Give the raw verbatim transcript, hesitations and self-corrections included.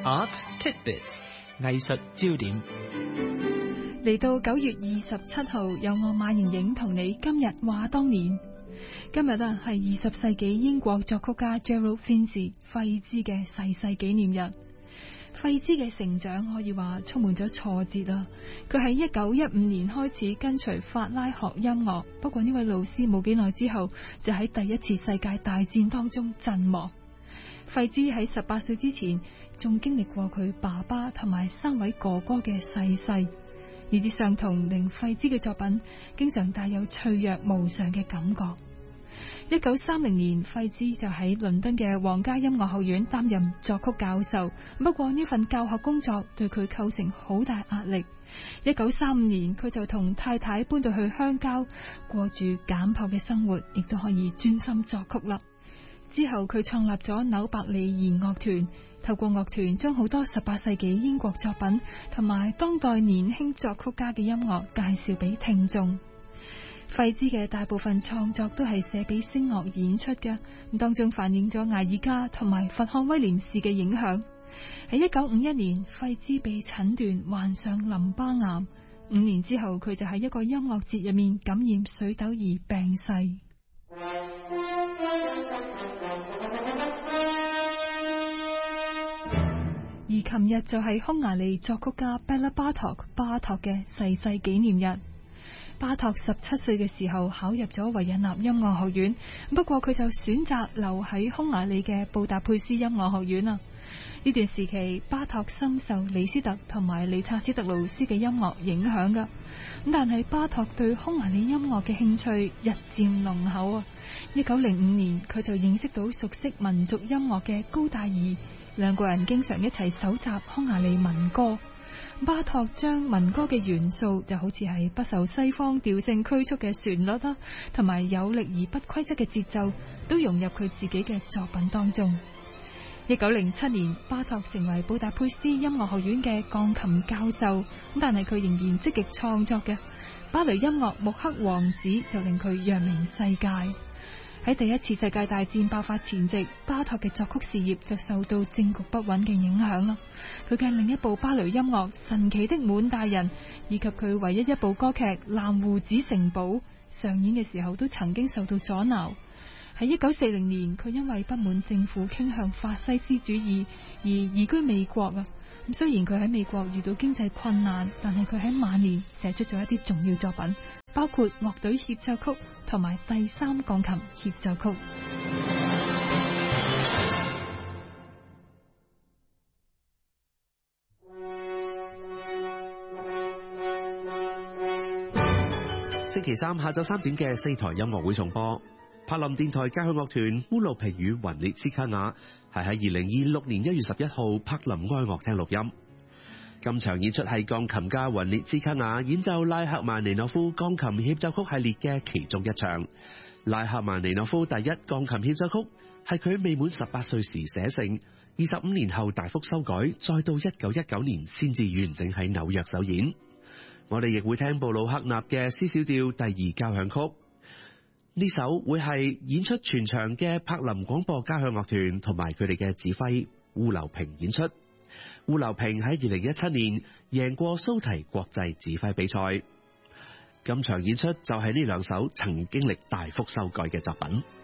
Art Tidbits 藝術焦點。 嚟到九月二十七號，有我馬瑩瑩同你今日話當年。今日啊係二十世紀英國作曲家 Gerald Finzi 費茲嘅逝世紀念日。費茲嘅成長可以話充滿咗挫折啊！佢喺一九一五年開始跟隨法拉學音樂，不過呢位老師冇幾耐之後就喺第一次世界大戰當中陣亡。費茲喺十八歲之前仲經歷過佢爸爸同埋三位哥哥嘅逝世，呢啲傷痛令費茲嘅作品經常帶有脆弱無常嘅感覺。一九三零年，費茲就喺倫敦嘅皇家音樂學院擔任作曲教授，不過呢份教學工作對佢構成好大壓力。一九三五年，佢就同太太搬到去鄉郊，過住簡樸嘅生活，亦都可以專心作曲啦。之後佢創立咗紐伯利弦樂團，透過樂團將好多十八世紀英國作品同埋當代年輕作曲家嘅音樂介紹俾聽眾。費茲嘅大部分創作都係寫俾聲樂演出嘅，當中反映咗艾爾加同埋佛漢威廉士嘅影響。喺一九五一年，費茲被診斷患上淋巴癌，五年之後佢就喺一個音樂節入面感染水痘而病逝。而琴日就係匈牙利作曲家 Béla Bartók 巴托嘅逝世紀念日。巴托十七歲嘅時候考入咗維也納音樂學院，不過佢就選擇留喺匈牙利嘅布達佩斯音樂學院啊。呢段時期，巴托深受李斯特同埋理察斯特勞斯嘅音樂影響噶，咁但係巴托對匈牙利音樂嘅興趣日漸濃厚啊。一九零五年，佢就認識到熟悉民族音樂嘅高大爾，兩個人經常一齊搜集匈牙利民歌。巴托將民歌嘅元素就好似係不受西方調性拘束嘅旋律啦，同埋有力而不規則嘅節奏，都融入佢自己嘅作品當中。一九零七年，巴托成為布達佩斯音樂學院嘅鋼琴教授，但係佢仍然積極創作嘅芭蕾音樂《穆克王子》就令佢揚名世界。喺第一次世界大戰爆發前夕，巴托嘅作曲事業就受到政局不穩嘅影響啦。佢嘅另一部芭蕾音樂《神奇的滿大人》，以及佢唯一一部歌劇《藍鬍子城堡》上演嘅時候，都曾經受到阻撓。喺一九四零年，佢因為不滿政府傾向法西斯主義而移居美國啊。咁雖然佢喺美國遇到經濟困難，但係佢喺晚年寫出咗一啲重要作品，包括樂隊協奏曲同埋第三鋼琴協奏曲。 星期三下晝三點嘅四台音樂會重播。柏林電台交響樂團烏魯皮與雲列斯卡雅係喺二零二六年一月十一號柏林愛樂廳錄音。今場演出係鋼琴家雲列斯卡雅演奏拉赫曼尼諾夫鋼琴協奏曲系列嘅其中一場。拉赫曼尼諾夫第一鋼琴協奏曲係佢未滿十八歲時寫成，二十五年後大幅修改，再到一九一九年先至完整喺紐約首演。我哋亦會聽布魯克納嘅 C 小調第二交響曲。呢首會係演出全場嘅柏林廣播交響樂團同埋佢哋嘅指揮烏流平演出。烏流平喺二零一七年贏過蘇提國際指揮比賽。今場演出就係呢兩首曾經歷大幅修改嘅作品。